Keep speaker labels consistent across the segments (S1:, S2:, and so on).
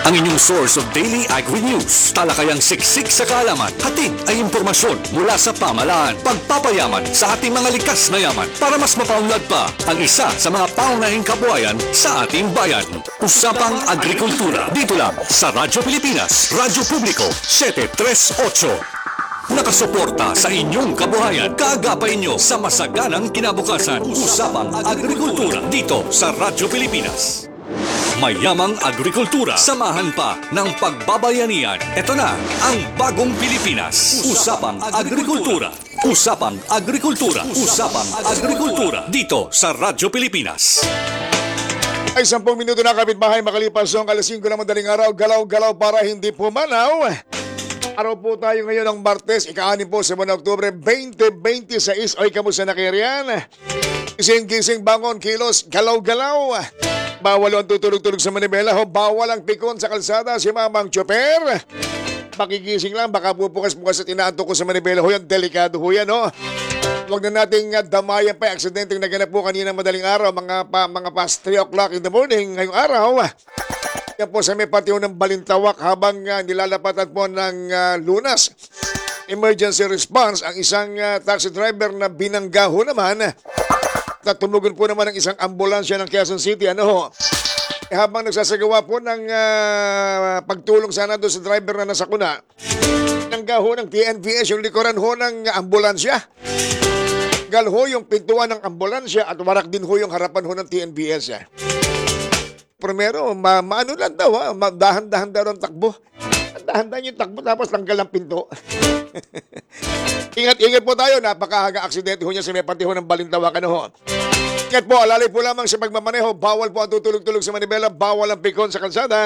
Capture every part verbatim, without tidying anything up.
S1: Ang inyong source of daily agri-news. Talakayang siksik sa kaalaman. Hatid ay impormasyon mula sa pamahalaan. Pagpapayaman sa ating mga likas na yaman para mas mapaunlad pa ang isa sa mga pangunahing kabuhayan sa ating bayan. Usapang Agrikultura. Dito lang sa Radyo Pilipinas. Radyo Publiko seven three eight. Nakasuporta sa inyong kabuhayan. Kaagapay nyo sa masaganang kinabukasan. Usapang Agrikultura dito sa Radyo Pilipinas. Mayamang agrikultura. Samahan pa ng pagbabayanihan. Ito na ang bagong Pilipinas. Usapang Agrikultura. Usapang Agrikultura. Usapang Agrikultura dito sa Radyo Pilipinas.
S2: Ay, sampung minuto na kapitbahay makalipas ang alas singko ng madaling araw. Galaw-galaw para hindi pumanaw. Araw po tayo ngayon ng Martes, ika-anim po sa buwan ng Oktubre twenty twenty-six. Oy, kamusta na kayo riyan? Gising-gising, bangon, kilos, galaw-galaw. Bawal ang tutulog-tulog sa manibela ho. Bawal ang pikon sa kalsada si mamang tsoper. Pakigising lang, baka bubukas-bukas at inaanto ko sa manibela ho. Yan, delikado ho yan, ho. Huwag na nating uh, damayan pa yung aksidenteng naganap po kanina madaling araw, mga, pa, mga past three o'clock in the morning ngayong araw. Yan po sa may patio ng Balintawak habang uh, nilalapatan po ng uh, Lunas emergency response ang isang uh, taxi driver na binangga ho naman at tumugon po naman ang isang ambulansya ng Quezon City. Ano ho? Eh, habang nagsasagawa po ng uh, pagtulong sana doon sa driver na nasakuna, binangga ho ng T N V S yung likuran ho ng uh, ambulansya. Gal ho yung pintuan ng ambulansya at warak din ho yung harapan ho ng T N V S. Eh. Primero, ma maano lang daw ha, dahan-dahan daw ang takbo. Dahan-dahan yung takbo tapos tanggal ang pinto. Ingat-ingat po tayo, napakahaga aksidente ho niya sa may pati ho ng Balintawak. Ano ho? Ingat po, alalay po lamang sa pagmamaneho, bawal po ang tutulog-tulog sa manibela, bawal ang pikon sa kalsada.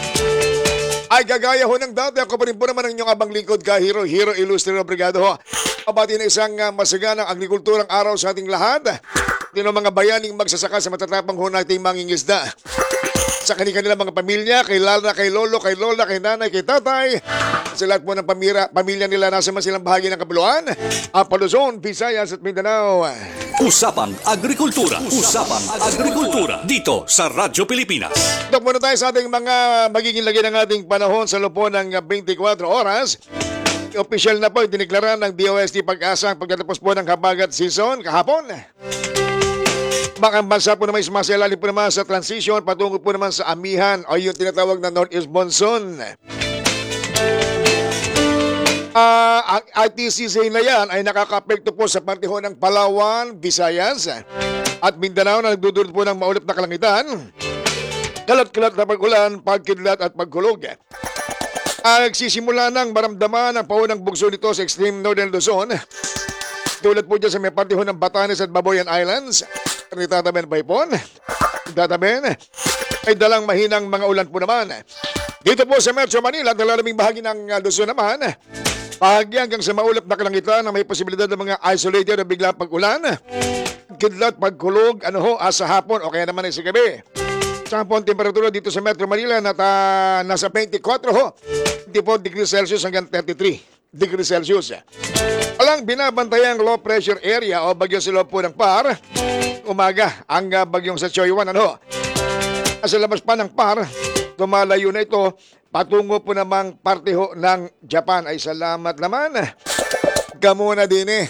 S2: Ay gagaya ho ng dati, ako pa rin po naman ang inyong abang lingkod ka, Hero, Hero Illustrious Brigado ho. Pabati na isang uh, masaganang agrikulturang araw sa ating lahat. Dino mga bayaning magsasaka sa matatapang ho nating mangingisda. Sa kanila mga pamilya, kay Lala, kay Lolo, kay Lola, kay Nanay, kay Tatay. Sa lahat po ng pamilya, pamilya nila nasa masilang bahagi ng Kapuluan, Luzon, Visayas at Mindanao.
S1: Usapang Agrikultura. Usapang Agrikultura dito sa Radyo Pilipinas.
S2: Dok muna tayo sa ating mga magiging lagay ng ating panahon sa loob ng twenty-four oras. Opisyal na po diniklara ng D O S T Pag-asa ang pagtatapos po ng habagat season kahapon. Ang bansa po naman sumasailalim po naman sa transition patungo po naman sa amihan o yung tinatawag na Northeast Monsoon. Uh, ang I T C C na yan ay nakakapekto po sa parte ho ng Palawan, Visayas at Mindanao na nagdudulot po ng maulap na kalangitan, kalat-kalat na pag-ulan, pagkidlat at pagkulog. Uh, nagsisimula nang maramdaman ang paunang bugso nito sa extreme northern Luzon. Tulad po dyan sa may parte ho ng Batanes at Babuyan Islands. Ni Tataben Baypon, Tataben ay dalang mahinang mga ulan po naman. Dito po sa Metro Manila, dalalaming bahagi ng Luzon naman, bahagi hanggang sa maulap na kalangitan na may posibilidad ng mga isolated na bigla pag-ulan, kidlat, pagkulog, ano ho, asa hapon o kaya naman ay sa gabi. Sa hapon, temperatura dito sa Metro Manila nata, nasa twenty-four ho, twenty-four degrees Celsius hanggang thirty-three degrees Celsius. Walang binabantayang low pressure area o bagyo sa loob po ng P A R. Umaga ang uh, bagyong sa Choywan, ano? Sa labas pa ng P A R, lumalayo na ito patungo po namang parte ho ng Japan. Ay salamat naman. Gamuna din eh.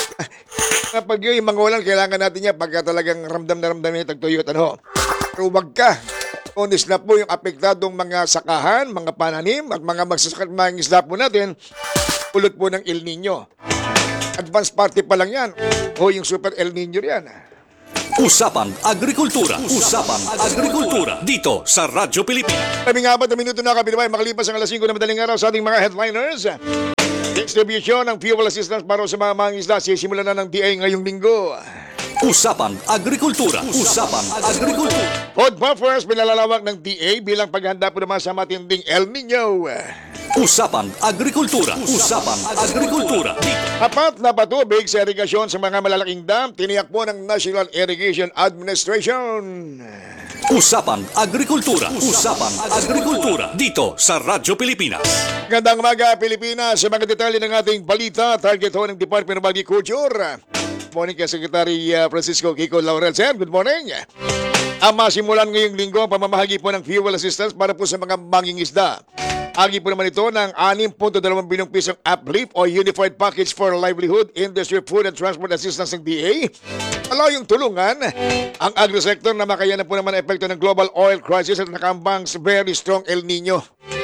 S2: Kapag yung mga ulan, kailangan natin niya pagka talagang ramdam na ramdam niya tagtuyot, ano? Pero wag ka. Unis na po yung apektadong mga sakahan, mga pananim at mga magsasakat mga isda po natin. Ulot po ng El Nino. Advance party pa lang yan. O yung super El Nino yan.
S1: Usapang Agrikultura. Usapang Agrikultura dito sa Radyo Pilipinas.
S2: Labing apat na minuto na kapitbahay makalipas ang alas singko na madaling araw sa ating mga headliners. Distribution ng fuel assistance para sa mga mangingisda sisimula na ng D A ngayong linggo.
S1: Usapang Agrikultura. Usapang Agrikultura.
S2: Food buffers pinalalawak ng D A bilang paghanda po naman sa matinding El Nino.
S1: Usapang Agrikultura. Usapang Agrikultura.
S2: Apat na patubig sa irigasyon sa mga malalaking dam, tiniyak po ng National Irrigation Administration.
S1: Usapang Agrikultura. Usapang Agrikultura dito sa Radyo Pilipinas.
S2: Gandang umaga Pilipinas, sa mga detalye ng ating balita, target ho ng Department of Agriculture. Good morning kay Secretary uh, Francisco Kiko Laurel. Sir, good morning. Ang masimulan ngayong linggo ang pamamahagi po ng fuel assistance para po sa mga mangingisda. Agi po naman ito ng six point two bilyong pisong uplift o Unified Package for Livelihood, Industry, Food and Transport Assistance ng D A. Alaw yung tulungan ang agri-sector na makayanan po naman ang epekto ng global oil crisis at nakambang very strong El Nino.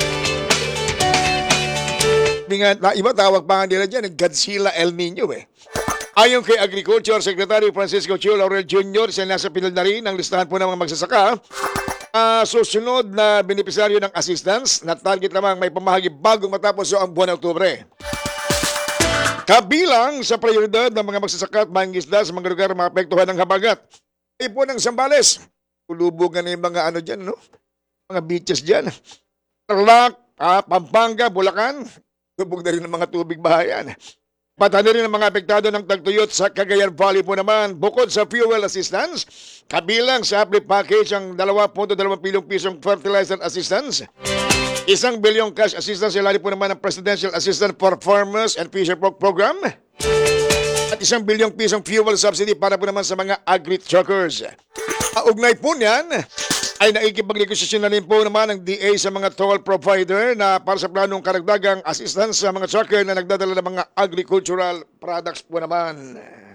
S2: Nga, na iba tawag pa nga nila dyan, Godzilla El Nino eh. Ayon kay Agriculture Secretary Francisco Chio Laurel Junior, siya nasa pinal na rin ang listahan po ng mga magsasaka. Uh, susunod na benepisaryo ng assistance na target lamang may pamahagi bagong matapos ang buwan ng Oktubre. Kabilang sa prioridad ng mga magsasaka at mangingisda sa mga lugar maapektuhan ng habagat. Ipo ng Zambales. Tulubugan na yung mga ano dyan, no? Mga beaches dyan. Tarlac, ah, Pampanga, Bulacan. Lubog na rin ng mga tubig bahayan. Patani rin ang mga apektado ng tagtuyot sa Cagayan Valley po naman. Bukod sa fuel assistance, kabilang sa uplift package ang two point two bilyong pisong fertilizer assistance. Isang bilyong cash assistance ilalim po naman ng Presidential Assistance for Farmers and Fisher Folk Program. At isang bilyong pisong fuel subsidy para po naman sa mga agri-truckers. Kaugnay po niyan, ay naikipagnegosasyon na rin po naman ng D A sa mga toll provider na para sa planong karagdagang assistance sa mga trucker na nagdadala ng mga agricultural products po naman.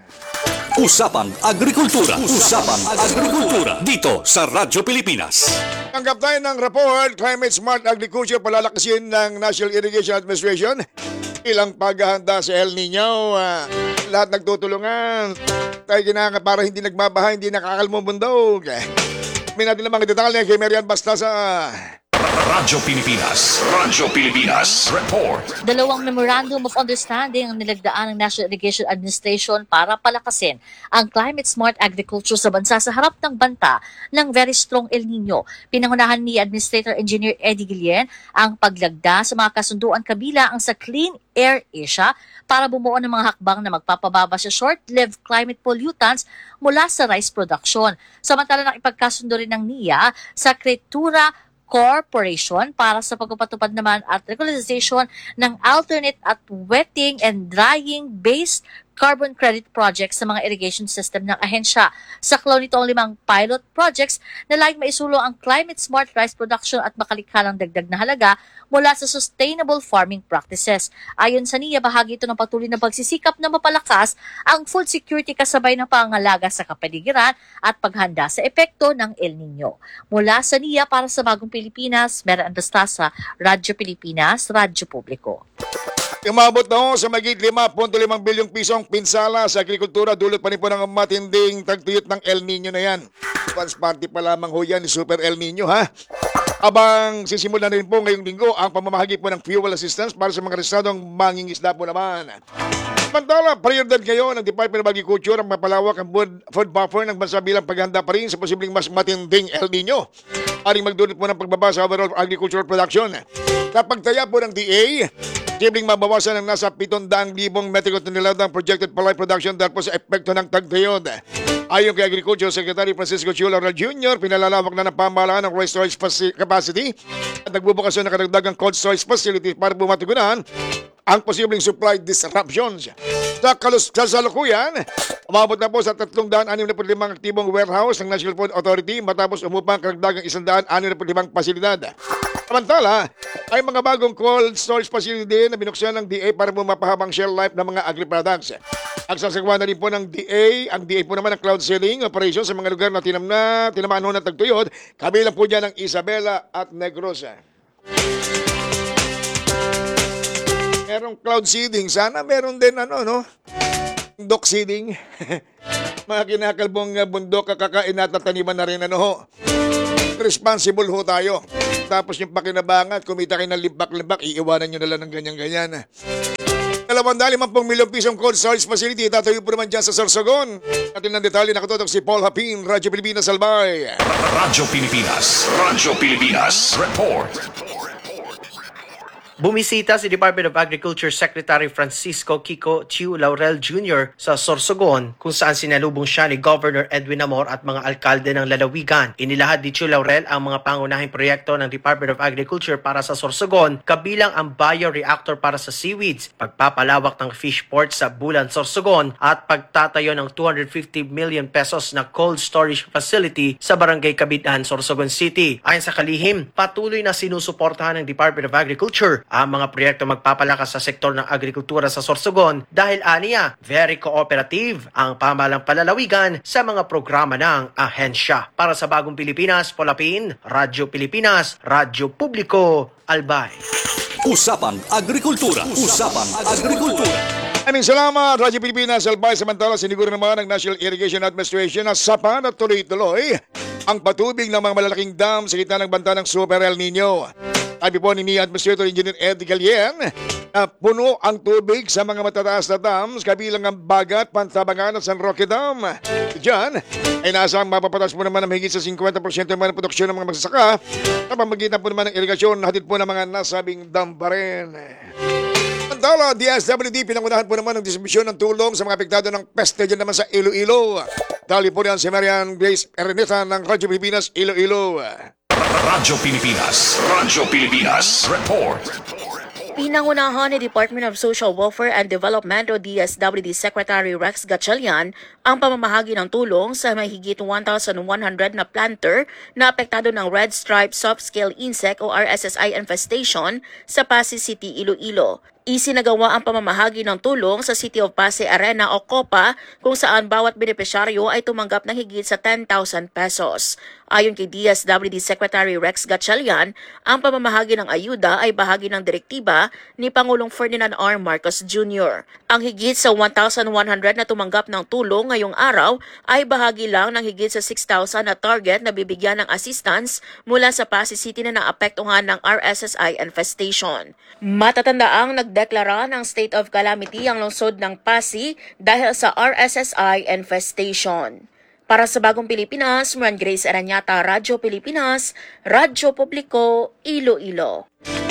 S1: Usapang Agrikultura. Usapang Agrikultura. Dito sa Radyo Pilipinas.
S2: Tanggap tayo ng report, Climate Smart Agriculture palalakasin ng National Irrigation Administration. Ilang paghahanda sa El Nino. Uh, lahat nagtutulungan. Tayo ginanga para hindi nagbabaha, hindi nakakalmubundog. May natin ang mga detalye kay Marian Bastasa.
S1: Radyo Pilipinas. Radyo Pilipinas. Report.
S3: Dalawang Memorandum of Understanding ang nilagdaan ng National Irrigation Administration para palakasin ang climate smart agriculture sa bansa sa harap ng banta ng very strong El Nino. Pinangunahan ni Administrator Engineer Eddie Guillen ang paglagda sa mga kasunduan kabila ang sa Clean Air Asia para bumuo ng mga hakbang na magpapababa sa short-lived climate pollutants mula sa rice production. Samantala nakipagkasundo rin ng N I A sa Kretura Corporation para sa pagpapatupad naman at regularization ng alternate at wetting and drying based carbon credit projects sa mga irrigation system ng ahensya. Saklaw nito ang limang pilot projects na layong maisulong ang climate smart rice production at makalikha ng dagdag na halaga mula sa sustainable farming practices. Ayon sa N I A, bahagi ito ng patuloy na pagsisikap na mapalakas ang food security kasabay ng pangangalaga sa kapaligiran at paghanda sa epekto ng El Nino. Mula sa N I A para sa Bagong Pilipinas, Mera Andastasa, Radyo Pilipinas, Radyo Publiko.
S2: Umabot na ho sa magigit five point five bilyong pisong pinsala sa agrikultura dulot pa rin po ng matinding tagtuyot ng El Nino na yan. Once party pa lamang ho yan ni Super El Nino ha. Abang sisimulan na rin po ngayong linggo ang pamamahagi po ng fuel assistance para sa mga residadong mangingisda po naman. Samantala, prioridad ngayon ng Department of Agriculture ang mapalawak ang food buffer ng bansa bilang paghanda pa rin sa posibleng mas matinding El Nino. Aring magdulot po ng pagbaba sa overall agricultural production. Kapagtaya po ng D A, Sibling mabawasan ng nasa seven hundred thousand metric tonelada ang projected palay production dahil po sa epekto ng tagtuyot. Ayon kay Agriculture Secretary Francisco Chio Laurel Junior, pinalalawak na ng pamahalaan ng rice storage capacity at nagbubukas na karagdagang cold storage facility para bumatugunan ang posibleng supply disruptions. Sa kasalukuyan, umabot na po sa three hundred sixty-five aktibong warehouse ng National Food Authority matapos umupang karagdagang one hundred sixty-five pasilidad. Samantala, ay mga bagong cold storage facility na binuksan ng D A para mapahabang shelf life ng mga agri-products. Ang sasagawa na rin po ng D A, ang D A po naman ng cloud seeding operation sa mga lugar na tinam na, tinamaan ho ng tagtuyot, kabilang po dyan ng Isabela at Negros. Merong cloud seeding, sana meron din ano, no? Bundok seeding. Mga kinakalbong bundok, kakakain at tataniman na rin ano ho. Responsible ho tayo. Tapos yung pakinabangan, kumita kayo ng limbak-limbak, iiwanan nyo na lang ng ganyan-ganyan. Dalawang dali man pong milyong pisong cold storage facility, tatayo po naman dyan sa Sorsogon. Atin ng detalye, nakatutok si Paul Hapin, Radyo Pilipinas, Albay.
S1: Radyo Pilipinas. Radyo Pilipinas. Report.
S4: Bumisita si Department of Agriculture Secretary Francisco Kiko Chiu Laurel Junior sa Sorsogon kung saan sinalubong siya ni Governor Edwin Amor at mga alkalde ng lalawigan. Inilahad ni Chiu Laurel ang mga pangunahing proyekto ng Department of Agriculture para sa Sorsogon, kabilang ang bioreactor para sa seaweeds, pagpapalawak ng fish port sa Bulan, Sorsogon at pagtatayo ng two hundred fifty million pesos na cold storage facility sa Barangay Kabidhan, Sorsogon City. Ayon sa kalihim, patuloy na sinusuportahan ng Department of Agriculture ang mga proyekto magpapalakas sa sektor ng agrikultura sa Sorsogon dahil aniya, very cooperative ang pamahalang palalawigan sa mga programa ng ahensya. Para sa Bagong Pilipinas, Polapin, Radyo Pilipinas, Radyo Publiko, Albay.
S1: Usapang Agrikultura. Usapang Agrikultura.
S2: Maraming salamat, Radyo Pilipinas, Albay. Samantala, siniguro naman ng National Irrigation Administration na sapat at tuloy-tuloy ang patubig ng mga malalaking dam sa gitna ng banta ng Super El Nino. Sabi po ni Administrator Engineer Eddie Galien na puno ang tubig sa mga matataas na dams kabilang ang Bagat, Pantabangan at San Roque Dam. Diyan ay nasang mapapatas po naman ng higit sa fifty percent naman ng produksyon ng mga magsasaka sa pamagitan po naman ng irigasyon hatid po ng mga nasabing dam pa rin. Samantala, D S W D pinangunahan po naman ng distribusyon ng tulong sa mga apektado ng peste dyan naman sa Iloilo. Dali po niyan si Marian Grace Erneta ng Radyo Pilipinas, Iloilo.
S1: Radyo Pilipinas. Radyo Pilipinas. Report.
S5: Pinangunahan ni Department of Social Welfare and Development o D S W D Secretary Rex Gatchalian ang pamamahagi ng tulong sa may higit one thousand one hundred na planter na apektado ng Red Stripe Soft-Scale Insect o R S S I infestation sa Pasay City, Iloilo. Isinagawa ang pamamahagi ng tulong sa City of Pasay Arena o COPA kung saan bawat benepisyaryo ay tumanggap ng higit sa ten thousand pesos. Ayon kay D S W D Secretary Rex Gatchalian, ang pamamahagi ng ayuda ay bahagi ng direktiba ni Pangulong Ferdinand R. Marcos Junior Ang higit sa one thousand one hundred na tumanggap ng tulong ngayong araw ay bahagi lang ng higit sa six thousand na target na bibigyan ng assistance mula sa Pasay City na naapektuhan ng R S S I infestation. Matatandaang nagdeklara ng state of calamity ang lungsod ng Pasay dahil sa R S S I infestation. Para sa Bagong Pilipinas, Marian Grace Aranyata, Radyo Pilipinas, Radyo Publiko, Iloilo.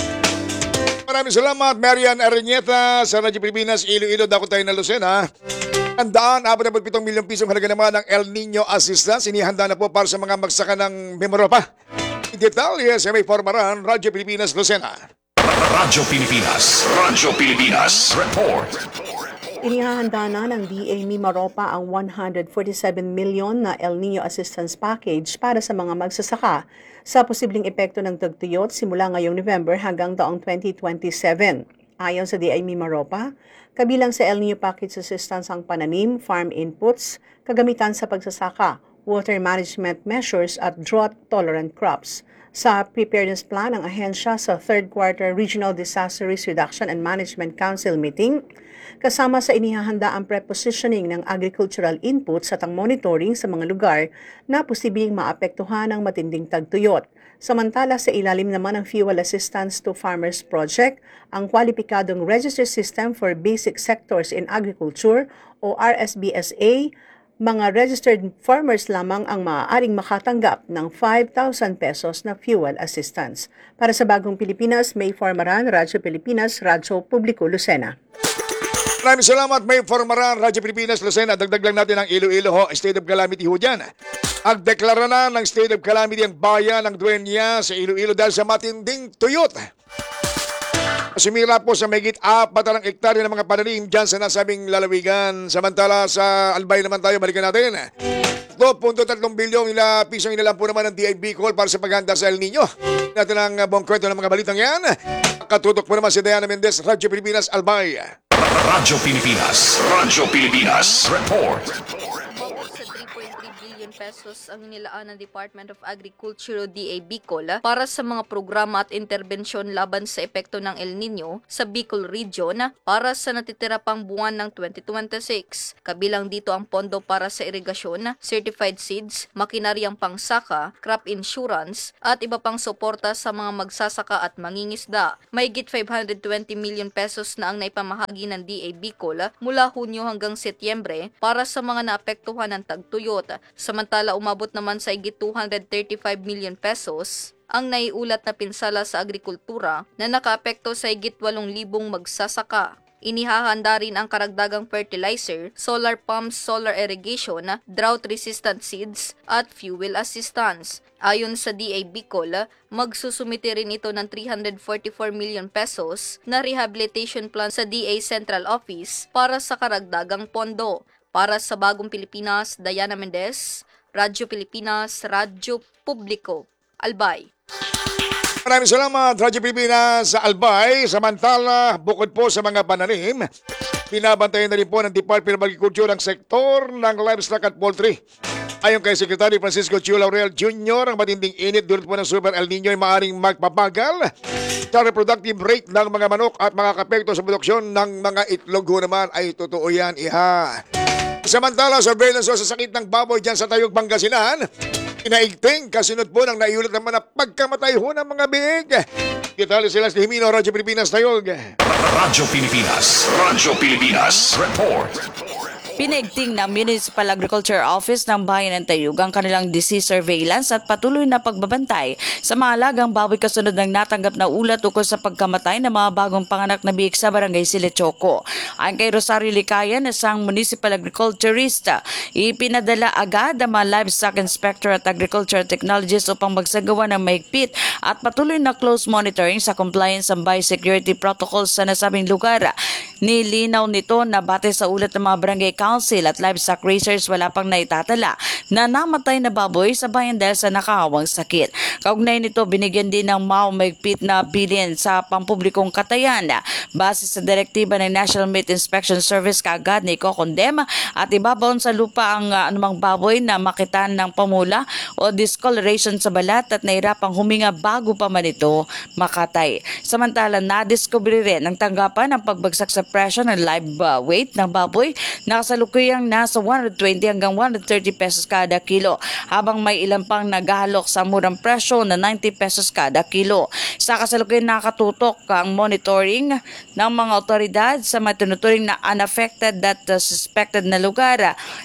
S2: Maraming salamat, Marian Aranyeta sa Radyo Pilipinas, Iloilo, Dako tayo na Lucena. Handaan, apat na pitong milyong pisong halaga naman ng El Nino Assistance. Inihanda na po para sa mga magsaka ng Mimaropa. Detalye sa may formaran, Radyo Pilipinas, Lucena.
S1: Radyo Pilipinas. Radyo Pilipinas. Report.
S6: Inihahanda na ng D A Mimaropa ang one hundred forty-seven million na El Nino Assistance Package para sa mga magsasaka sa posibleng epekto ng tagtuyot simula ngayong November hanggang taong twenty twenty-seven. Ayon sa D A Mimaropa, kabilang sa El Nino Package Assistance ang pananim, farm inputs, kagamitan sa pagsasaka, water management measures at drought-tolerant crops. Sa preparedness plan ng ahensya sa third quarter Regional Disaster Risk Reduction and Management Council meeting, kasama sa inihahanda ang prepositioning ng agricultural inputs at ang monitoring sa mga lugar na posibleng maapektuhan ng matinding tagtuyot. Samantala sa ilalim naman ng Fuel Assistance to Farmers Project, ang kwalipikadong Register System for Basic Sectors in Agriculture o R S B S A, mga registered farmers lamang ang maaaring makatanggap ng five thousand pesos na fuel assistance. Para sa Bagong Pilipinas, May Formaran, Radyo Pilipinas, Radyo Publiko, Lucena.
S2: Maraming salamat, May Formaran, Radyo Pilipinas, Lucena. Dagdag lang natin ang Iloilo ho, State of Calamity ho dyan. Agdeklara na ng State of Calamity ang bayan ng Dueña sa Iloilo dahil sa matinding tuyot. Sumira po sa mahigit apat na ektarya ng mga pananim dyan sa nasabing lalawigan. Samantala sa Albay naman tayo, balikan natin. two point three bilyong nila pisong inilang po naman ng D I Bicol para sa paghanda sa El Nino. Natin ang buong kwento ng mga balitang yan. Katutok po naman si Diana Mendez, Radyo Pilipinas, Albay.
S1: Radyo Pilipinas. Radyo Pilipinas. Report.
S7: three point three billion pesos ang nilaan ng Department of Agriculture o D A Bicol para sa mga programa at interbensyon laban sa epekto ng El Nino sa Bicol Region para sa natitira pang buwan ng twenty twenty-six. Kabilang dito ang pondo para sa irigasyon, certified seeds, makinaryang pangsaka, crop insurance at iba pang suporta sa mga magsasaka at mangingisda. Mahigit five hundred twenty million pesos na ang naipamahagi ng D A Bicol mula Hunyo hanggang Setyembre para sa mga naapektuhan ng tagtuyot. Samantala umabot naman sa higit two hundred thirty-five million pesos ang naiulat na pinsala sa agrikultura na nakaapekto sa higit walong libong magsasaka. Inihahanda rin ang karagdagang fertilizer, solar pumps, solar irrigation, drought-resistant seeds at fuel assistance. Ayon sa D A Bicol, magsusumite rin ito ng three hundred forty-four million pesos na rehabilitation plan sa D A Central Office para sa karagdagang pondo. Para sa Bagong Pilipinas, Diana Mendez, Radyo Pilipinas, Radyo Publiko, Albay.
S2: Maraming salamat, Radyo Pilipinas sa Albay. Samantala, bukod po sa mga pananim, binabantayan na rin po ng Department of Agriculture ang sektor ng livestock at poultry. Ayon kay Secretary Francisco Chiu Laurel Junior, ang matinding init dulot po ng Super El Nino ay maaaring magpapagal sa reproductive rate ng mga manok at makakapekto sa produksyon ng mga itlog. Ho naman ay totoo yan, iha. Samantala, surveillance sa sakit ng baboy dyan sa Tayog, Pangasinan, inaigting kasunod po ng naiulat naman na pagkamatay ho ng mga big. Detalye sila sa Himino, Radyo Pilipinas, Tayog.
S1: Radyo Pilipinas, Radyo Pilipinas, report.
S8: Pinaigting ng Municipal Agriculture Office ng Bayan ng Tayug ang kanilang disease surveillance at patuloy na pagbabantay sa mga alagang baboy kasunod ng natanggap na ulat ukol sa pagkamatay ng mga bagong panganak na biik sa Barangay Silechoco. Ayon kay Rosario Licayan, isang municipal agriculturist, ipinadala agad ang mga livestock inspector at agriculture technologists upang magsagawa ng mahigpit at patuloy na close monitoring sa compliance ng biosecurity protocols sa nasabing lugar. Nilinaw nito na base sa ulat ng mga barangay council at livestock raisers, wala pang naitatala na namatay na baboy sa bayan dahil sa nakahawang sakit. Kaugnay nito, binigyan din ng M A O mahigpit na bilin sa pampublikong katayan. Base sa direktiba ng National Meat Inspection Service, kaagad na ikokondem at ibabaon sa lupa ang uh, anumang baboy na makitaan ng pamula o discoloration sa balat at nahirapang huminga bago pa man ito makatay. Samantala, nadiskubre rin ang tanggapan ng pagbagsak sa presyo ng live uh, weight ng baboy na kasalukuyang nasa one hundred twenty hanggang one hundred thirty pesos kada kilo, habang may ilan pang naghahalok sa murang presyo na ninety pesos kada kilo. Sa kasalukuyang nakatutok ang monitoring ng mga otoridad sa matinuturing na unaffected at uh, suspected na lugar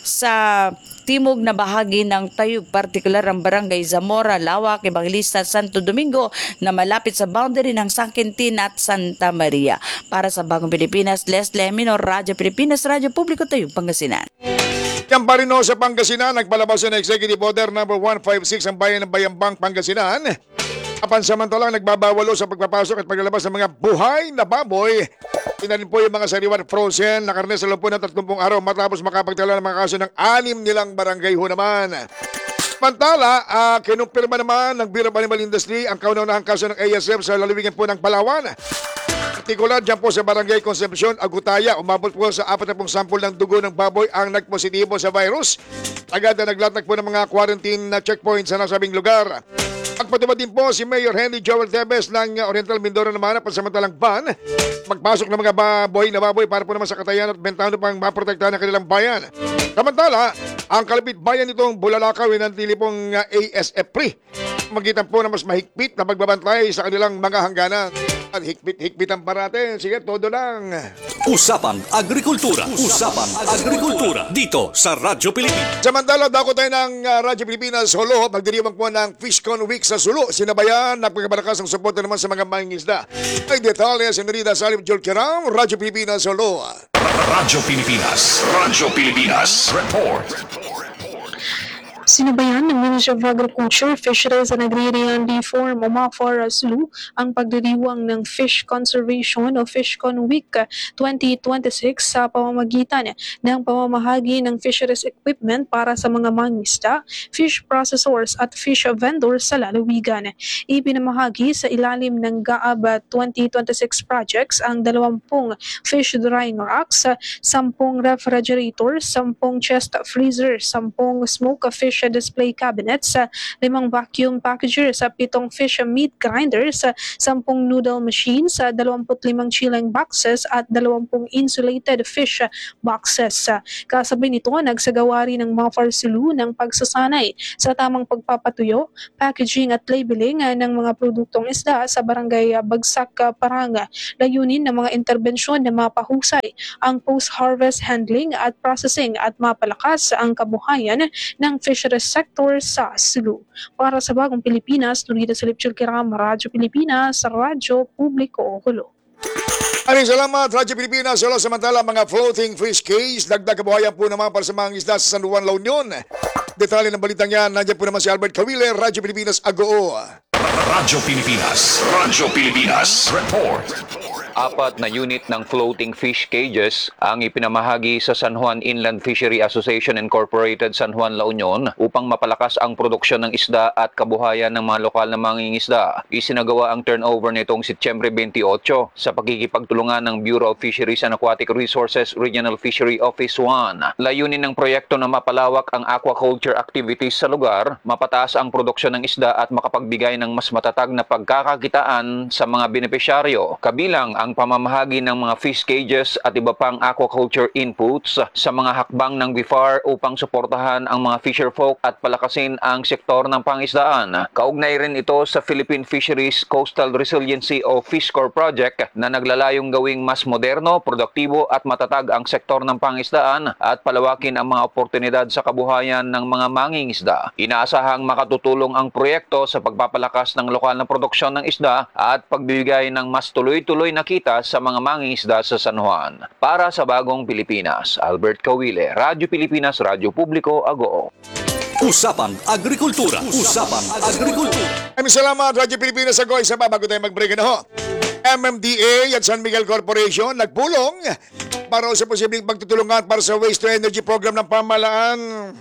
S8: sa timog na bahagi ng Tayug, partikular ang Barangay Zamora, Lawak, Evangelista, Santo Domingo na malapit sa boundary ng San Quintin at Santa Maria. Para sa Bagong Pilipinas, Leslie Minor, Radyo Pilipinas, Radyo Publiko, Tayug, Pangasinan.
S2: Yan pa rin ho sa Pangasinan, nagpalabas na Executive Order number one fifty-six ang Bayan ng Bayambang, Pangasinan. Kapansamantalang nagbabawalo sa pagpapasok at paglalabas ng mga buhay na baboy. Tinanin po yung mga sariwan frozen na karne sa loob po ng tatlong araw matapos makapagtala ng mga kaso ng anim nilang barangay ho naman. Pantala, uh, kinumpirma naman ng Bureau of Animal Industry ang kauna-unahang kaso ng A S F sa lalawigan po ng Palawan. Partikular dyan po sa Barangay Concepcion, Agutaya, umabot po sa apat na pong sampol ng dugo ng baboy ang nagpositibo sa virus. Agad na naglatag po ng mga quarantine na checkpoints sa nasabing lugar. Pagpatupad din po si Mayor Henry Joel Tebes ng Oriental Mindoro naman na pansamantalang ban magpasok ng mga baboy na baboy para po naman sa katayan at bentahan pang maprotektahan ng kanilang bayan. Samantala, ang kalapit bayan nitong Bulalakaw ay nantili pong A S F free. Magitan po na mas mahigpit na pagbabantay sa kanilang mga hangganan. At higpit-higpit ang parate. Sige, todo lang.
S1: Usapang Agrikultura. Usapang Agrikultura. Dito sa Radyo Pilipinas.
S2: Samantala, dako tayo ng uh, Radyo Pilipinas Solo. Magdiriwang po ng FishCon Week sa Sulu. Sinabayan, napagkabalakas ang suporta naman sa mga mangingisda. Ay detalye, Senorita Salim Jolkiram, Radyo Pilipinas Solo.
S1: Radyo Pilipinas. Radyo Pilipinas. Report.
S9: Sinabayan ng Ministry of Agriculture, Fisheries and Agrarian Reform o MAFAR Sulu ang pagdiriwang ng Fish Conservation o FishCon Week twenty twenty-six sa pamamagitan ng pamamahagi ng fisheries equipment para sa mga mangingisda, fish processors at fish vendors sa lalawigan. Ipinamahagi sa ilalim ng G A A B twenty twenty-six projects ang dalawampung fish drying racks, sampung refrigerators, sampung chest freezers, sampung smoke fish display cabinets, limang vacuum packagers, pitong fish meat grinders, sampung noodle machines, dalawamput limang chilling boxes at dalawampung insulated fish boxes. Kasabay nito, nagsagawa rin ng MAFAR Sulu ng pagsasanay sa tamang pagpapatuyo, packaging at labeling ng mga produktong isda sa barangay Bagsak, Paranga. Layunin ng mga interbensyon na mapahusay ang post-harvest handling at processing at mapalakas ang kabuhayan ng fisheries fisheries sector sa Sulu. Para sa Bagong Pilipinas, Nurita Silipchul Kiram, Radyo Pilipinas, Radyo Publiko, Hulo.
S2: Maraming salamat, Radyo Pilipinas. Hello, samantala mga floating fish cage. Dagdag kabuhayan po naman para sa mga isda sa San Juan, La Union. Detalye ng balitang yan, nandiyan po naman si Albert Cavile, Radyo Pilipinas, Agoo.
S1: Radyo Pilipinas. Radyo Pilipinas. Report.
S10: Apat na unit ng floating fish cages ang ipinamahagi sa San Juan Inland Fishery Association Incorporated San Juan, La Union upang mapalakas ang produksyon ng isda at kabuhayan ng mga lokal na mangingisda. Isinagawa ang turnover nitong Setyembre twenty-eight sa pagkikipagtulungan ng Bureau of Fisheries and Aquatic Resources Regional Fishery Office one. Layunin ng proyekto na mapalawak ang aquaculture activities sa lugar, mapataas ang produksyon ng isda at makapagbigay ng mas matatag na pagkakakitaan sa mga benepisyaryo, kabilang ang pamamahagi ng mga fish cages at iba pang aquaculture inputs sa mga hakbang ng B I F A R upang suportahan ang mga fisherfolk at palakasin ang sektor ng pangisdaan. Kaugnay rin ito sa Philippine Fisheries Coastal Resiliency o FishCor Project na naglalayong gawing mas moderno, produktibo at matatag ang sektor ng pangisdaan at palawakin ang mga oportunidad sa kabuhayan ng mga mangingisda. Inaasahang makatutulong ang proyekto sa pagpapalakas ng lokal na produksyon ng isda at pagbibigay ng mas tuloy-tuloy na kita sa mga mangingisda sa San Juan. Para sa Bagong Pilipinas, Albert Cawile, Radyo Pilipinas, Radyo Publiko, Agoo.
S1: Usapang Agrikultura. Usapang Agrikultura.
S2: Maraming salamat, Radyo Pilipinas, Agoo. Isa pa bago tayo mag-break na ho. M M D A at San Miguel Corporation nagpulong para sa posibleng pagtutulungan para sa Waste to Energy program ng pamahalaan.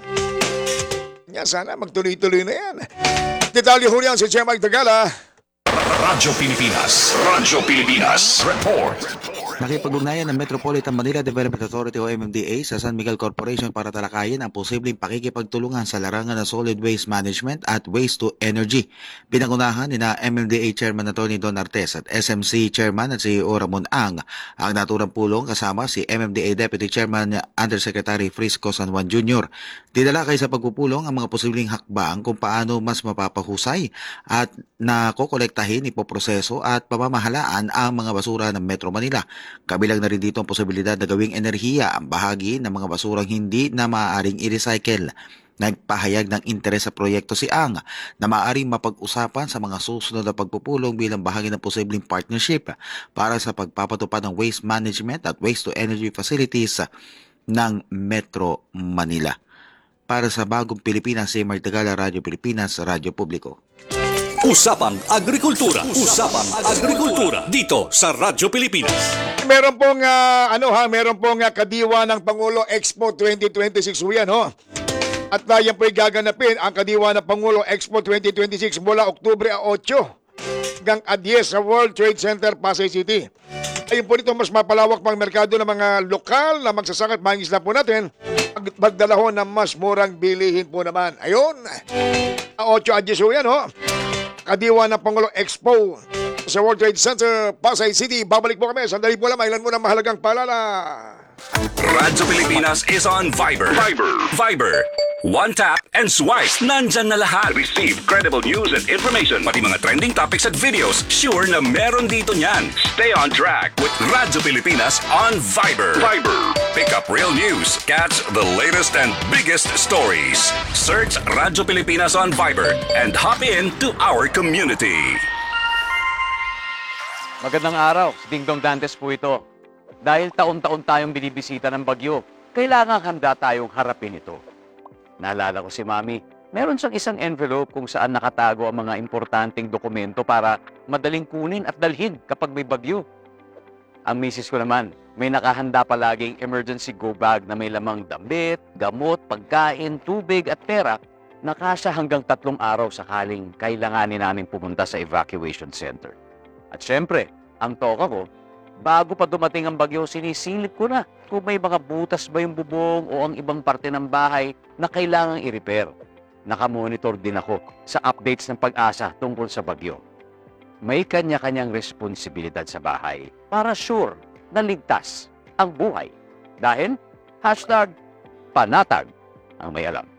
S2: Yan, sana magtuloy-tuloy na yan. Detalye ho yan si Chairman Tagala.
S1: Radyo Pilipinas. Radyo Pilipinas. Report.
S11: Nakipag-ugnayan ng Metropolitan Manila Development Authority o M M D A sa San Miguel Corporation para talakayin ang posibleng pakikipagtulungan sa larangan ng solid waste management at waste to energy. Pinangunahan ni na M M D A Chairman Attorney Don Artes at S M C Chairman at C E O Ramon Ang ang naturang pulong kasama si M M D A Deputy Chairman Undersecretary Frisco San Juan Junior Dinalakay sa pagpupulong ang mga posibleng hakbang kung paano mas mapapahusay at nakokolektahin, ipoproseso at pamamahalaan ang mga basura ng Metro Manila. Kabilang na rin dito ang posibilidad na gawing enerhiya ang bahagi ng mga basurang hindi na maaaring i-recycle. Nagpahayag ng interes sa proyekto si Ang na maaaring mapag-usapan sa mga susunod na pagpupulong bilang bahagi ng posibleng partnership para sa pagpapatupad ng waste management at waste to energy facilities ng Metro Manila. Para sa Bagong Pilipinas, si Martagala, Radyo Pilipinas, Radyo Publiko.
S1: Usapang Agrikultura. Usapang Agrikultura. Dito sa Radyo Pilipinas.
S2: Meron pong uh, ano ha, meron pong uh, kadiwa ng Pangulo Expo twenty twenty-six ho yan ho. At uh, yan po'y gaganapin ang kadiwa ng Pangulo Expo twenty twenty-six mula Oktubre eight hanggang Adyes sa World Trade Center, Pasay City. Ayun po nito, mas mapalawak pang merkado ng mga lokal na magsasaka at mangingisda po natin. Magdala ho ng mas murang bilihin po naman. Ayun, eight Adyes ho yan ho. Kadiwa ng Pangulo Expo sa World Trade Center, Pasay City. Babalik po kami. Sandali po lang, ilan mo ng mahalagang paalala.
S1: Radyo Pilipinas is on Viber. Viber. Viber. One tap and swipe. Nandyan na lahat. Receive credible news and information. Pati mga trending topics at videos. Sure na meron dito niyan. Stay on track with Radyo Pilipinas on Viber. Viber. Pick up real news. Catch the latest and biggest stories. Search Radyo Pilipinas on Viber and hop in to our community.
S12: Magandang araw, Dingdong Dantes po ito. Dahil taon-taon tayong binibisita ng bagyo, kailangan handa tayong harapin ito. Naalala ko si Mami, meron siyang isang envelope kung saan nakatago ang mga importanteng dokumento para madaling kunin at dalhin kapag may bagyo. Ang misis ko naman, may nakahanda palaging emergency go bag na may lamang damit, gamot, pagkain, tubig at pera na kasya hanggang tatlong araw sakaling kailanganin namin pumunta sa evacuation center. At syempre, ang toka ko, bago pa dumating ang bagyo, sinisilip ko na kung may mga butas ba yung bubong o ang ibang parte ng bahay na kailangang i-repair. Nakamonitor din ako sa updates ng Pag-asa tungkol sa bagyo. May kanya-kanyang responsibilidad sa bahay para sure na ligtas ang buhay. Dahil, hashtag panatag ang may alam.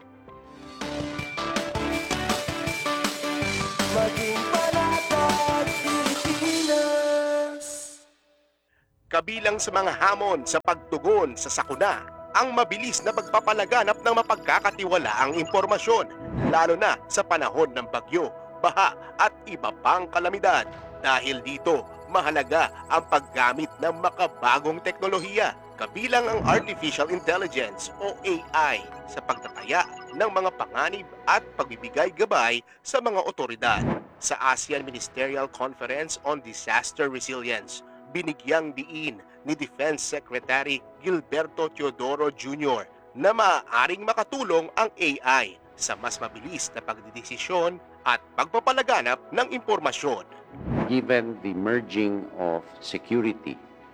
S13: Maging panatag Pilipinas. Kabilang sa mga hamon sa pagtugon sa sakuna,
S14: ang mabilis na pagpapalaganap ng mapagkakatiwalaang impormasyon, lalo na sa panahon ng bagyo, baha at iba pang kalamidad. Dahil dito, mahalaga ang paggamit ng makabagong teknolohiya, kabilang ang Artificial Intelligence o A I sa pagtataya ng mga panganib at pagbibigay gabay sa mga otoridad. Sa ASEAN Ministerial Conference on Disaster Resilience, binigyang diin ni Defense Secretary Gilberto Teodoro Junior na maaaring makatulong ang A I sa mas mabilis na pagdidesisyon at pagpapalaganap ng impormasyon.
S15: Given the merging of security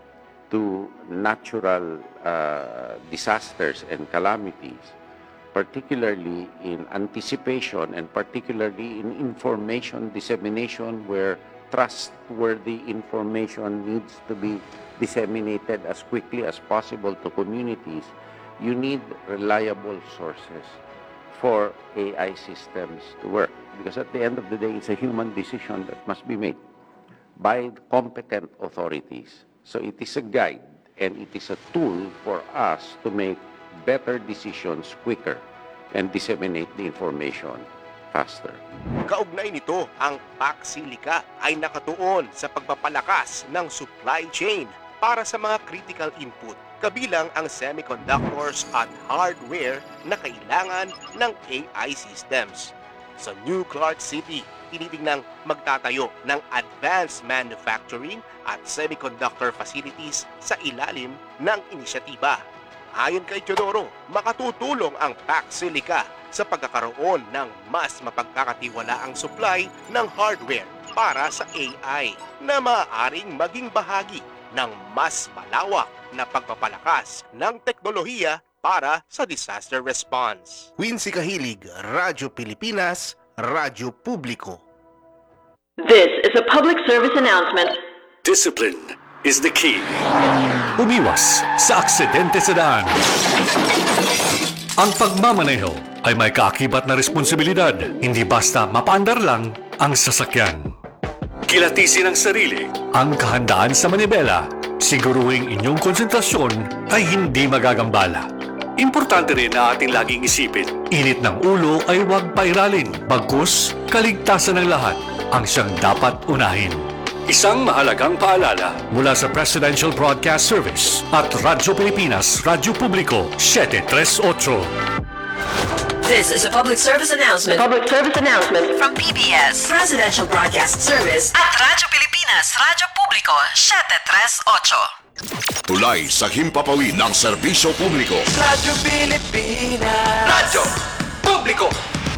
S15: to natural uh, disasters and calamities, particularly in anticipation and particularly in information dissemination where trustworthy information needs to be disseminated as quickly as possible to communities, you need reliable sources for A I systems to work. Because at the end of the day, it's a human decision that must be made by competent authorities. So it is a guide and it is a tool for us to make better decisions quicker and disseminate the information faster.
S14: Kaugnay nito, ang Paxilica ay nakatuon sa pagpapalakas ng supply chain para sa mga critical input, kabilang ang semiconductors at hardware na kailangan ng A I systems. Sa New Clark City, tinitingnang magtatayo ng advanced manufacturing at semiconductor facilities sa ilalim ng inisyatiba. Ayon kay Teodoro, makatutulong ang Paxilica sa pagkakaroon ng mas mapagkakatiwalaang supply ng hardware para sa A I na maaaring maging bahagi ng mas malawak na pagpapalakas ng teknolohiya para sa disaster response. Quincy Kahilig, Radyo Pilipinas, Radyo Publiko.
S16: This is a public service announcement.
S1: Discipline is the key. Umiwas sa aksidente sa daan. Ang pagmamaneho ay may kaakibat na responsibilidad, hindi basta mapaandar lang ang sasakyan. Kilatisin ang sarili, ang kahandaan sa manibela, siguruhing inyong konsentrasyon ay hindi magagambala. Importante rin na ating laging isipin, init ng ulo ay huwag pairalin, bagkus kaligtasan ng lahat ang siyang dapat unahin. Isang mahalagang paalala mula sa Presidential Broadcast Service at Radyo Pilipinas, Radyo Publiko, seven three eight.
S16: This is a public service announcement. Public service announcement from P B S Presidential Broadcast Service at Radyo Pilipinas, Radyo Publiko, seven three eight.
S17: Tulay sa himpapawid ng serbisyo publiko.
S13: Radyo Pilipinas.
S1: Radyo Publiko.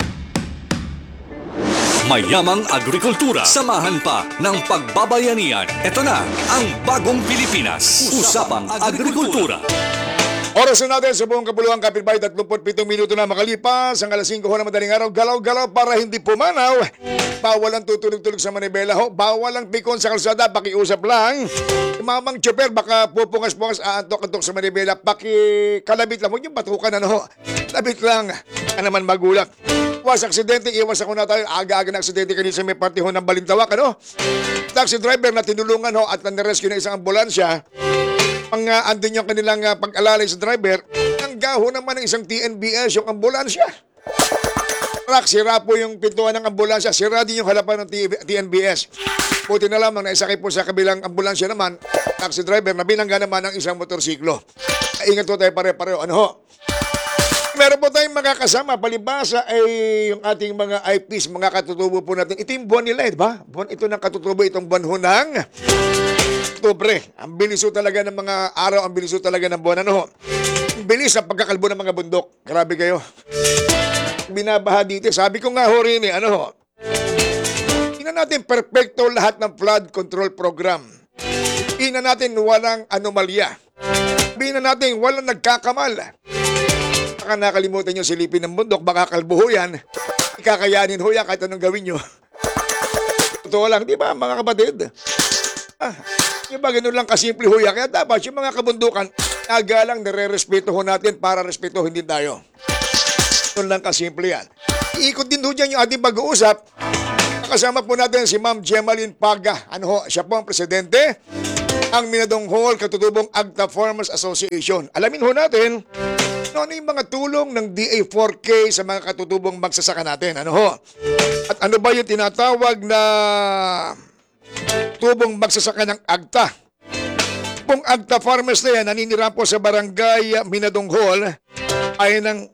S1: Mayamang agrikultura, samahan pa ng pagbabayanihan. Ito na ang Bagong Pilipinas. Usapang Agrikultura.
S2: Oras na natin sa buong kapuluang kapitbahay, thirty-seven minuto na makalipas. Ang alas five ho na madaling araw, galaw-galaw para hindi pumanaw. Bawal ang tutulog-tulog sa manibela ho. Bawal ang pikon sa kalsada, pakiusap lang. Mamang tsoper, baka pupungas-pungas, aantok-antok sa manibela. Pakikalabit lang. Huwag yung batukan, ano ho. Labit lang. Ano naman magulak. Iwas aksidente, iwas ako na tayo. Aga-aga na aksidente kanina sa may party ho ng Balintawak, ano? Taxi driver na tinulungan ho at na-rescue na isang ambulansya. Ang uh, andun yung kanilang uh, pag-alalay sa driver, ang gaho naman ng isang T N B S yung ambulansya. Rak, sira po yung pintuan ng ambulansya, sira din yung halapan ng T N B S. Buti na lamang na isakay po sa kabilang ambulansya naman, taxi driver na binangga naman ng isang motorsiklo. Ingat po tayo pare-pareho. Ano ho? Meron po tayong mga kasama, palibasa ay yung ating mga I Ps, mga katutubo po natin. Ito yung buwan nila, eh, di ba? Buwan ito ng katutubo, itong buwan ho ng Oktubre. Ang bilis ho talaga ng mga araw, ang bilis ho talaga ng buwan. Ano ho? Ang bilis ang pagkakalbo ng mga bundok. Grabe kayo. Binabaha dito. Sabi ko nga ho rin eh, ano ho? Tingnan natin perfecto lahat ng flood control program. Tingnan natin walang anomalya. Tingnan natin walang nagkakamal. Baka nakalimutan nyo silipin ng bundok, baka kalbo ho yan. Ikakayanin ho yan kahit anong gawin nyo. Totoo lang, di ba mga kapatid? Ah, yung ba ganun lang kasimple ho yan. Kaya dapat yung mga kabundukan, nagalang nare-respeto ho natin para respetohin din tayo. Ganun lang kasimple yan. Iikot din ho dyan yung ating pag-uusap. Kasama po natin si Ma'am Gemaline Paga. Ano ho, siya po ang presidente ang Minadong Hall katutubong Agta Farmers Association. Alamin ho natin ano, ano yung mga tulong ng D A four K sa mga katutubong magsasaka natin. Ano ho? At ano ba yung tinatawag na tubong magsasaka ng Agta? Pong Agta Farmers na yan, naninira po sa barangay Minadong Hall ay ng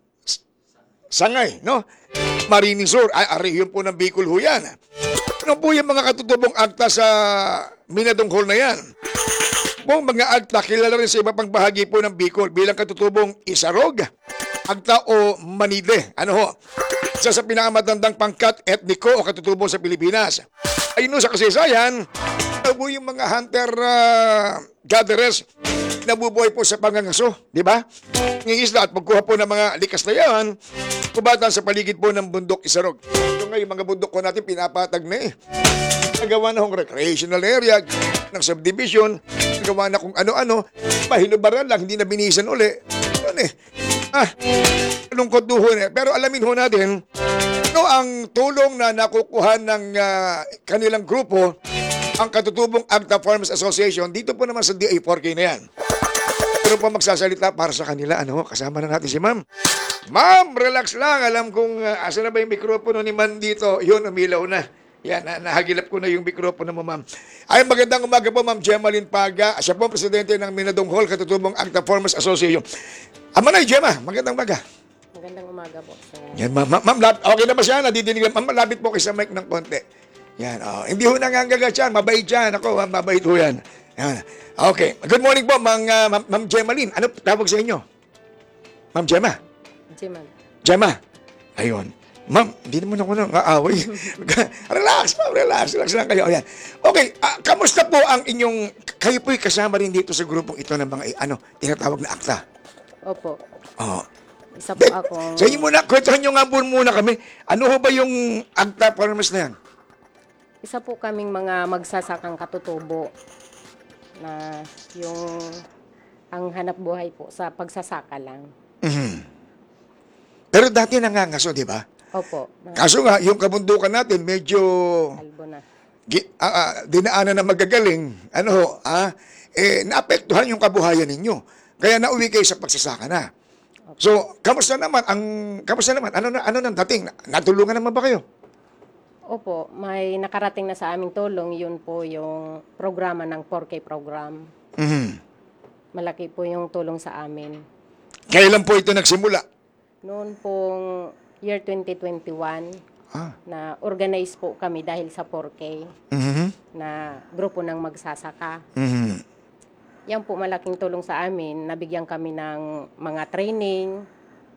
S2: sangay, no? Marining Sur, ay ari yun po ng Bicol ho yan. Ano po yung mga katutubong Agta sa Minadong Hall na yan? Pong mga Agta, kilala rin sa iba pang bahagi po ng Bicol bilang katutubong Isarog, Agta o Manide. Ano ho? Isa sa pinakamatandang pangkat etniko o katutubong sa Pilipinas. Ayun no, sa kasaysayan, ano po yung mga hunter uh, gatherers nabubuhay po sa pangangaso, di ba? Ngingisda at pagkuha po ng mga likas na yan, kubatan sa paligid po ng bundok Isarog. Ito nga yung mga bundok ko natin pinapatag na eh. Nagawa na hong recreational area, ng subdivision, nagawa na kung ano-ano, pahinubaran lang, hindi na binisan uli. Yun eh. Ah, lungkot duhon eh. Pero alamin ho natin, ano ang tulong na nakukuha ng uh, kanilang grupo, ang katutubong Agta Farmers Association, dito po naman sa D A four K na yan. Pero po magsasalita para sa kanila, ano, kasama na natin si ma'am. Ma'am, relax lang. Alam kong uh, asa na ba yung mikropono ni man dito? Yun, umilaw na. Yan, na, nahagilap ko na yung mikropono mo, ma'am. Ay, magandang umaga po, ma'am Gemaline Paga. Siya po, presidente ng Minadong Hall, katutubong Agta Farmers Association. Ama na, Gemma, magandang umaga.
S18: Magandang umaga po, sir.
S2: Yan, ma'am. Ma'am, lab, okay na ba siya? Nadidinig lang. Ma'am, labit po kayo sa mic ng konti. Yan, oh. Hindi ho nangangagat yan. Mabait yan. Ako, ha? Mabait ho yan. Yan. Okay. Good morning po, Ma'am uh, Ma'am Ma'am Gemaline. Ano tawag sa inyo? Ma'am Gemma?
S18: Gemma.
S2: Gemma. Ayun. Ma'am, hindi naman ako nang aaway. Relax, ma'am. Relax. Relax lang kayo. Ayan. Okay. Uh, kamusta po ang inyong... Kayo po'y kasama rin dito sa grupong ito ng mga, ano, tinatawag na akta.
S18: Opo.
S2: Oo.
S18: Isa po ako.
S2: Sa inyo muna, kwentuhan nyo nga po muna kami. Ano ho ba yung Agta Farmers na yan?
S18: Isa po kaming mga magsasakang katutubo na yung ang hanap buhay po sa pagsasaka lang.
S2: Mm-hmm. Pero dati nangangaso, di ba?
S18: Opo.
S2: Kaso nga, yung kabundukan natin, medyo...
S18: Albo na.
S2: Gi, uh, uh, dinaanan na magagaling. Ano ho, ah, eh, naapektuhan yung kabuhayan ninyo. Kaya nauwi kayo sa pagsasaka na. So, kamusta naman ang kamusta naman? Ano na ano nang dating? Natulungan naman ba kayo?
S18: Opo, may nakarating na sa aming tulong, yun po yung programa ng four K program.
S2: Mm-hmm.
S18: Malaki po yung tulong sa amin.
S2: Kailan po ito nagsimula?
S18: Noon pong year twenty twenty-one, ah. na organize po kami dahil sa four K,
S2: mm-hmm.
S18: na grupo ng magsasaka.
S2: Mm-hmm.
S18: Yan po malaking tulong sa amin. Nabigyan kami ng mga training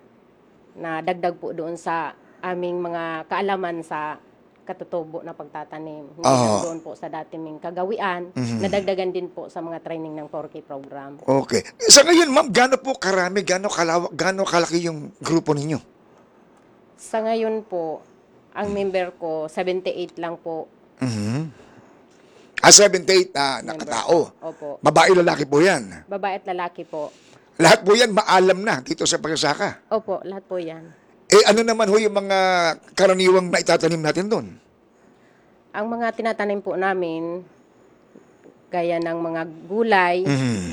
S18: na dagdag po doon sa aming mga kaalaman sa katutubo na pagtatanim. Hindi
S2: oh.
S18: lang doon po sa dati ming kagawian, mm-hmm. nadagdagan din po sa mga training ng four K program.
S2: Okay. Sa ngayon, ma'am, gaano po karami, gaano kalawak, gaano kalaki yung grupo ninyo?
S18: Sa ngayon po, ang member ko, seventy-eight lang po.
S2: Mm-hmm. Ah, seventy-eight na uh, nakatao.
S18: Opo.
S2: Babae, lalaki po yan?
S18: Babae at lalaki po.
S2: Lahat po yan maalam na dito sa pagsasaka?
S18: Opo, lahat po yan.
S2: Eh, ano naman ho yung mga karaniwang na itatanim natin doon?
S18: Ang mga tinatanim po namin, gaya ng mga gulay,
S2: mm-hmm.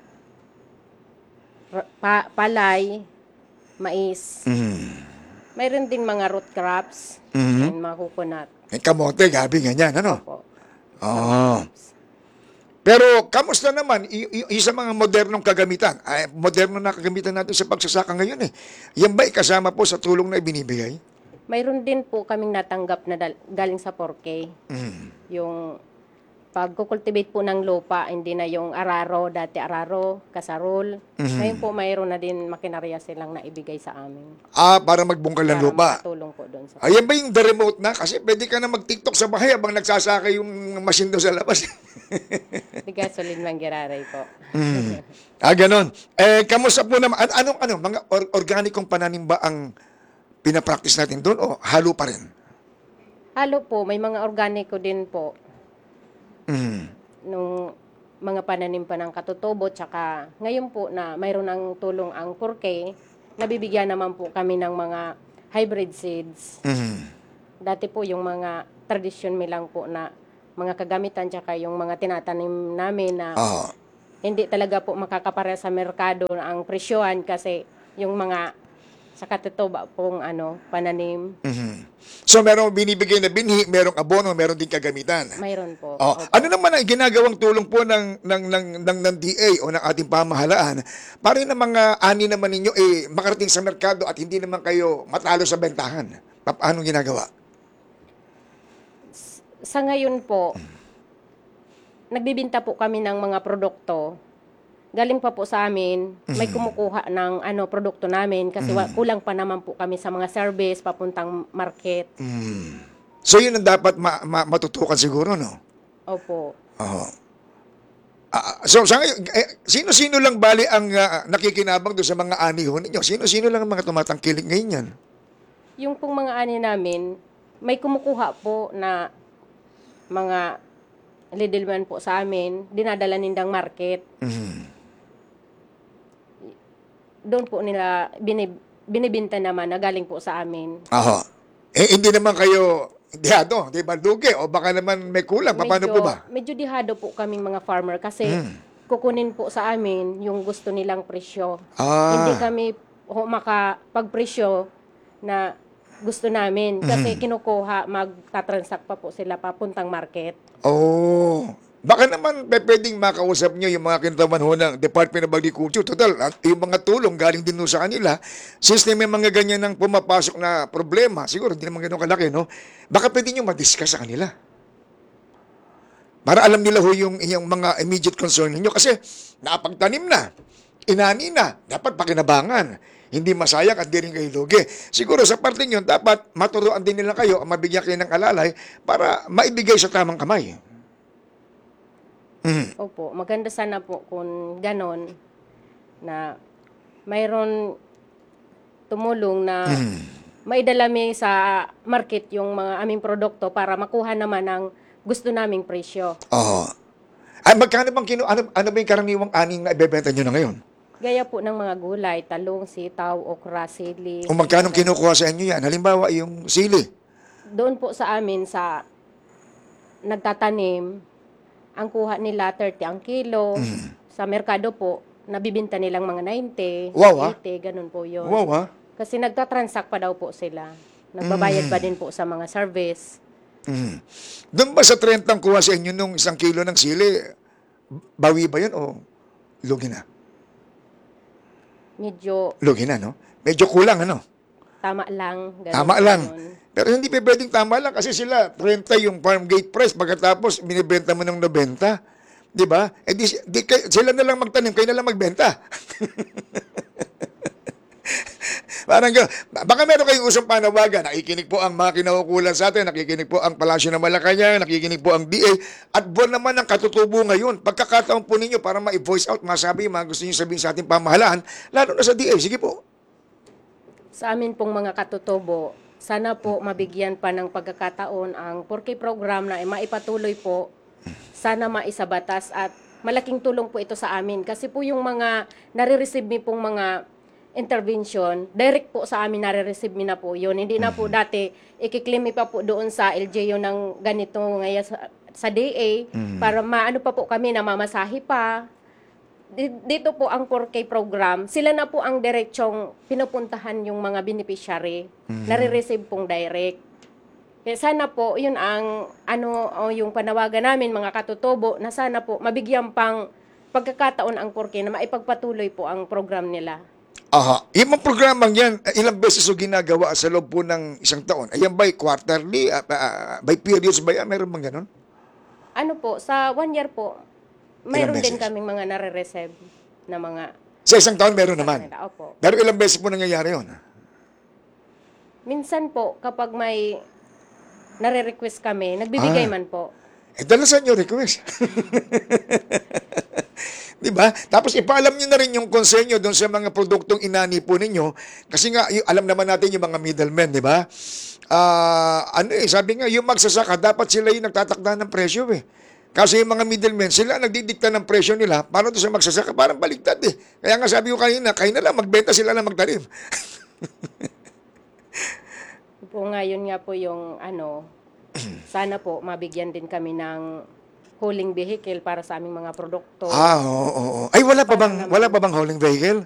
S18: pa- palay, mais,
S2: mm-hmm.
S18: mayroon din mga root crops,
S2: mm-hmm.
S18: and mga coconut.
S2: Eh, kamote, gabi, ganyan, ano?
S18: Opo.
S2: Oh. Pero, kamusta naman, y- y- isa mga modernong kagamitan, ay, moderno na kagamitan natin sa pagsasaka ngayon eh. Yan ba kasama po sa tulong na ibinibigay?
S18: Mayroon din po kaming natanggap na dal- galing sa four K.
S2: Mm.
S18: Yung pag-cultivate po ng lupa, hindi na yung araro, dati araro, kasarol.
S2: Mm-hmm.
S18: Ngayon po mayroon na din makinarya silang naibigay sa amin.
S2: Ah, para magbungkal ng lupa.
S18: Para makatulong po doon sa...
S2: Ayan ba yung the remote na? Kasi pwede ka na mag-tiktok sa bahay habang nagsasaka yung machine doon sa labas.
S18: Di gasolin man giraray po.
S2: Mm. Ah, ganon. Eh, kamusta po naman? An- anong, ano, mga or- organikong pananim ba ang pinapractice natin doon o halo pa rin?
S18: Halo po, may mga organiko din po.
S2: Mm.
S18: Nung mga pananim pa ng katutubo, tsaka ngayon po na mayroon ng tulong ang four K, nabibigyan naman po kami ng mga hybrid seeds.
S2: Mm.
S18: Dati po yung mga tradisyon mi lang po na mga kagamitan tsaka yung mga tinatanim namin na
S2: Ah.
S18: hindi talaga po makakapare sa merkado ang presyohan kasi yung mga sa katutuba pong ano, pananim,
S2: Mhm. So, merong binibigay na binhi, merong abono, meron din kagamitan.
S18: mayroon po.
S2: Oh,
S18: Opo.
S2: ano naman ang ginagawang tulong po ng ng ng ng, ng D A o ng ating pamahalaan para ng mga ani naman ninyo eh makarating sa merkado at hindi naman kayo matalo sa bentahan? Pa- Paano ginagawa?
S18: Sa ngayon po, nagbibinta po kami ng mga produkto. Galing pa po sa amin, may kumukuha ng ano produkto namin kasi wa- kulang pa naman po kami sa mga service papuntang market.
S2: Hmm. So, yun ang dapat ma- ma- matutukan siguro, no?
S18: Opo.
S2: Oo. Ah, so, sa ngayon, eh, sino-sino lang bali ang ah, nakikinabang doon sa mga ani ho ninyo? Sino-sino lang ang mga tumatangkilik ngayon yan?
S18: Yung pong mga ani namin, may kumukuha po na mga lidilman po sa amin, dinadala nindang market.
S2: Mhm.
S18: Doon po nila binib, binibinta naman na galing po sa amin.
S2: Aha. Eh, hindi naman kayo dihado, di ba, dugi? O baka naman may kulang, paano po ba?
S18: Medyo dihado po kaming mga farmer kasi
S2: Hmm.
S18: kukunin po sa amin yung gusto nilang presyo.
S2: Ah.
S18: Hindi kami ho- makapagpresyo na gusto namin kasi
S2: Mhm.
S18: kinukuha, magtatransact pa po sila papuntang market.
S2: Oh, baka naman pe- pwedeng makausap nyo yung mga kinataman ho ng Department of Agriculture. Total, at yung mga tulong galing din ho sa kanila. Since may mga ganyan ng pumapasok na problema, siguro hindi naman ganun kalaki, no? Baka pwede nyo madiscuss sa kanila. Para alam nila ho yung, yung mga immediate concern ninyo. Kasi nakapagtanim na, inani na, dapat pakinabangan. Hindi masayang at di rin kayo lugi. Siguro sa parting yun, dapat maturuan din nila kayo, mabigyan kayo ng alalay para maibigay sa tamang kamay. Mhm.
S18: Opo, maganda sana po kung ganon na mayroon tumulong na
S2: Mhm.
S18: maidala mi sa market yung mga aming produkto para makuha naman ang gusto naming presyo.
S2: Oo. Ay, magkano bang kino, ano, ano ba yung karaniwang aning na ibebenta nyo na ngayon?
S18: Gaya po ng mga gulay, talong, sitaw, okra, sili.
S2: Kung magkano kinukuha sa inyo yan? Halimbawa, yung sili.
S18: Doon po sa amin sa nagtatanim, ang kuha nila thirty ang kilo. Sa merkado po, nabibinta nilang mga ninety,
S2: Wow, ah.
S18: eighty, ganun po yun.
S2: Wow, ha?
S18: Kasi nagtatransact pa daw po sila. Nagbabayad
S2: Mm.
S18: pa din po sa mga service.
S2: Mhm. Doon ba sa trenta ang kuha sa inyo nung isang kilo ng sili, bawi ba yun o lugi na?
S18: Medyo
S2: Lugi na, no? Medyo kulang, ano?
S18: tama lang. ganun
S2: Tama
S18: po
S2: lang.
S18: yun.
S2: Pero hindi pa pwedeng tama lang kasi sila, trenta yung farm gate price, pagkatapos binibenta mo ng ninety. Di ba? Eh di, di, kay- sila na lang magtanim, kayo na lang magbenta. Parang gano'n. Baka meron kayong usang panawagan. Nakikinig po ang mga kinaukulan sa atin. Nakikinig po ang Palasyo ng Malacanang. Nakikinig po ang D A. At buwan naman ang katutubo ngayon. Pagkakataon po ninyo para ma-voice out, masabi yung mga gusto nyo sabihin sa ating pamahalaan, lalo na sa D A. Sige po.
S18: Sa amin pong mga katutubo, sana po mabigyan pa ng pagkakataon ang four K program na maipatuloy po. Sana maisabatas at malaking tulong po ito sa amin. Kasi po yung mga nare-receive mi pong mga intervention, direct po sa amin nare-receive mi na po yun. Hindi na po dati ikiklimi pa po doon sa L G U ng ganito ngayon sa, sa D A
S2: Mhm.
S18: para maano pa po kami, namamasahe pa. Di- Dito po ang four K program, sila na po ang diretsong pinupuntahan yung mga beneficiary,
S2: Mhm.
S18: nare-receive pong direct. Kaya sana po, yun ang ano o yung panawagan namin mga katutubo na sana po mabigyan pang pagkakataon ang four K na maipagpatuloy po ang program nila.
S2: Aha. Yung mga programang yan, eh, ilang beses o ginagawa sa loob po ng isang taon? Ayan by quarterly? ah, ah, by periods ba yan? Meron bang ganun?
S18: Ano po, sa one year po, mayroon
S2: Ilang
S18: din
S2: beses?
S18: kaming mga nare-receive na mga
S2: Sa isang taon meron naman.
S18: kanila. Opo.
S2: Pero ilang beses po nangyayari yun?
S18: Minsan po, kapag may nare-request kami, nagbibigay
S2: Ah.
S18: man po.
S2: Eh, dalasan nyo request. Di ba? Tapos ipaalam nyo na rin yung concern nyo doon sa mga produktong inani po ninyo. Kasi nga, y- alam naman natin yung mga middlemen, di ba? Ah, ano eh, sabi nga, yung magsasaka, dapat sila yung nagtatakda ng presyo eh. Kasi yung mga middlemen, sila nagdidikta ng presyo nila para doon sa magsasaka, parang baliktad eh. Kaya nga sabi ko kanina, kayo na lang magbenta, sila lang magtanim.
S18: Po ngayon nga po yung ano, sana po mabigyan din kami ng hauling vehicle para sa aming mga produkto.
S2: Ah, oo, oo. Ay, wala pa bang, wala pa bang hauling vehicle?